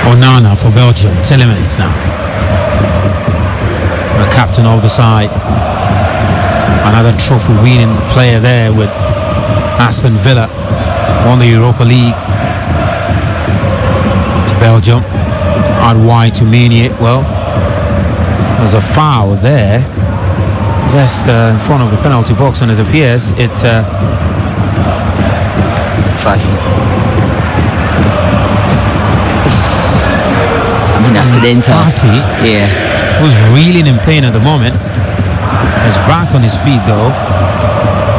Onana for Belgium. Tielemans now, the captain of the side. Another trophy-winning player there with Aston Villa. Won the Europa League. It's Belgium. Out wide to Meunier. Well, there's a foul there, just in front of the penalty box, and it appears it's accidental. Fathi, Yeah. who's reeling in pain at the moment. Is back on his feet though.